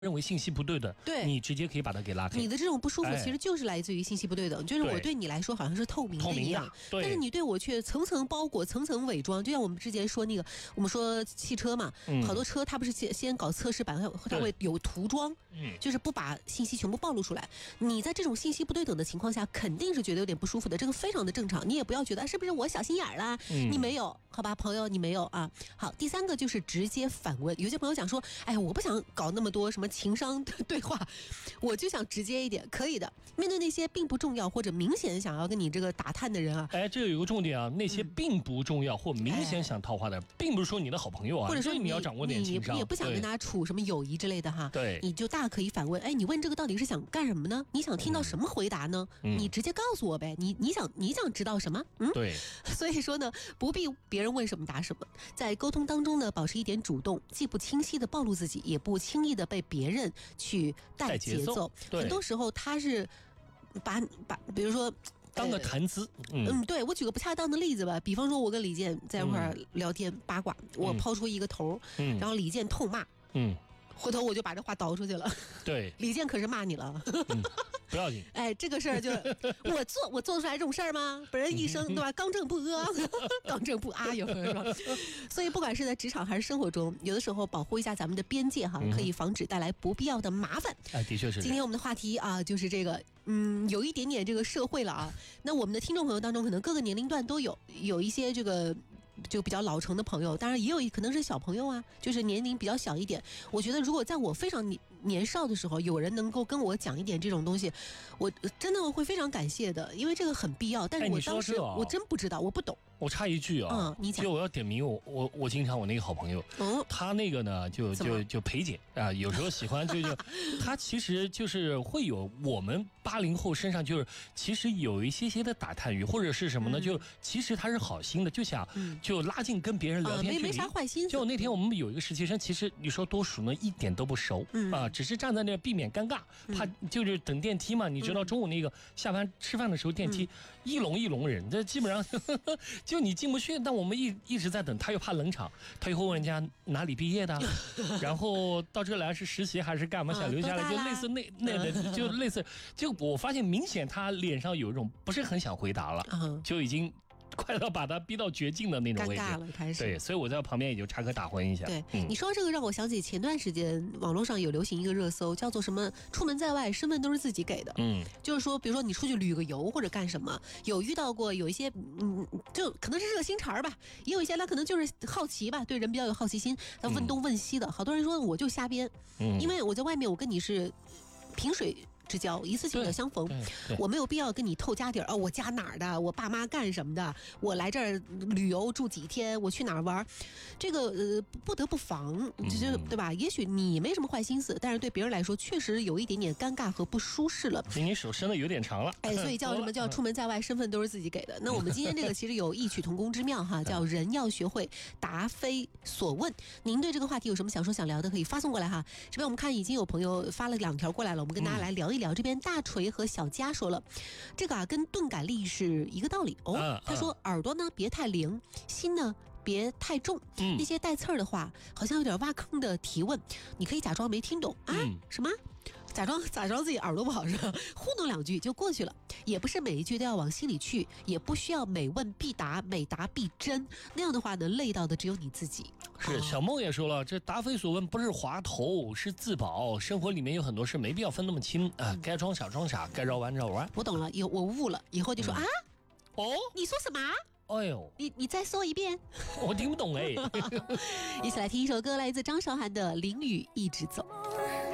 认为信息不对的， 对， 你直接可以把它给拉黑。 你的这种不舒服其实就是来自于信息不对等，就是我对你来说好像是透明的一样，但是你对我却层层包裹、层层伪装。就像我们之前说那个，我们说汽车嘛，好多车它不是先搞测试版，它会有涂装，就是不把信息全部暴露出来。你在这种信息不对等的情况下，肯定是觉得有点不舒服的，这个非常的正常。你也不要觉得是不是我小心眼啦，你没有，好吧，朋友，你没有啊。好，第三个就是直接反问。有些朋友讲说，哎呀，我不想搞那么多什么情商对话，我就想直接一点，可以的。面对那些并不重要或者明显想要跟你这个打探的人啊， 这有一个重点啊，那些并不重要或明显想套话的，并不是说你的好朋友啊， 或者说你要掌握点情商， 你也不想跟他处什么友谊之类的哈， 对， 你就大可以反问，你问这个到底是想干什么呢？你想听到什么回答呢？你直接告诉我呗，你想知道什么？ 对， 所以说呢，不必别人问什么答什么，在沟通当中呢，保持一点主动，既不清晰的暴露自己，也不轻易的被别人去带节奏。很多时候他是把比如说当个谈资， 对，我举个不恰当的例子吧，比方说我跟李健在一块儿聊天八卦，我抛出一个头，然后李健痛骂，回头我就把这话倒出去了， 对， 李健可是骂你了， 不要紧， 这个事儿就我做出来这种事儿吗？本人一生对吧？刚正不阿，刚正不阿，有人说。所以不管是在职场还是生活中，有的时候保护一下咱们的边界哈，可以防止带来不必要的麻烦。 的确是。 今天我们的话题啊，就是这个，有一点点这个社会了啊。那我们的听众朋友当中，可能各个年龄段都有一些这个。就比较老成的朋友，当然也有可能是小朋友啊，就是年龄比较小一点。我觉得如果在我非常年少的时候，有人能够跟我讲一点这种东西，我真的会非常感谢的，因为这个很必要。但是我当时我真不知道，我不懂。 我插一句啊， 你讲。 就我要点名我经常我那个好朋友，他那个呢就裴姐啊，有时候喜欢就他其实就是会有我们80后身上就是其实有一些的打探语或者是什么呢，就其实他是好心的，就想就拉近跟别人聊天距离， 没啥坏心思。 就那天我们有一个实习生，其实你说多熟呢，一点都不熟啊，只是站在那避免尴尬，怕就是等电梯嘛，你知道中午那个下班吃饭的时候电梯一笼人，这基本上就你进不去，但我们一直在等，他又怕冷场，他又会问人家哪里毕业的，然后到这来是实习还是干嘛，想留下来，就类似那的，就类似，就我发现明显他脸上有一种不是很想回答了，就已经快到把他逼到绝境的那种位置， 尴尬了开始。 对，所以我在旁边也就插科打诨一下。 对，你说这个让我想起前段时间网络上有流行一个热搜，叫做什么“出门在外，身份都是自己给的”。就是说，比如说你出去旅个游或者干什么，有遇到过有一些就可能是热心肠吧，也有一些他可能就是好奇吧，对人比较有好奇心，他问东问西的。好多人说我就瞎编，因为我在外面我跟你是萍水之交，一次性的相逢，我没有必要跟你透家底儿。我家哪儿的，我爸妈干什么的，我来这儿旅游住几天，我去哪儿玩，这个不得不防，就是对吧？也许你没什么坏心思，但是对别人来说确实有一点点尴尬和不舒适了。 你手伸的有点长了， 所以叫什么叫出门在外，身份都是自己给的。那我们今天这个其实有异曲同工之妙哈，叫人要学会答非所问。您对这个话题有什么想说想聊的，可以发送过来哈。这边我们看已经有朋友发了2条过来了，我们跟大家来聊一聊。这边大锤和小佳说了，这个跟钝感力是一个道理他说耳朵呢别太灵，心呢别太重，那些带刺儿的话好像有点挖坑的提问，你可以假装没听懂什么假装自己耳朵不好是吧？糊弄2句就过去了，也不是每一句都要往心里去，也不需要每问必答，每答必真，那样的话呢，累到的只有你自己。 是小梦也说了，这答非所问不是滑头，是自保。生活里面有很多事没必要分那么清啊，该装傻装傻，该绕弯绕弯。 我懂了，我悟了，以后就说你说什么？ 哎呦， 你再说一遍， 我听不懂哎。 一起来听一首歌，来自张韶涵的《淋雨一直走》。